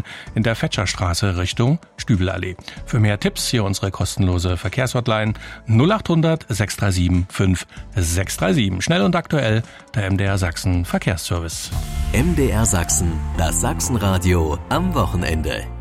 Autobahn in der Fetscherstraße Richtung Stübelallee. Für mehr Tipps hier unsere kostenlose Verkehrshotline 0800 637 5637. Schnell und aktuell der MDR Sachsen Verkehrsservice. MDR Sachsen, das Sachsenradio am Wochenende.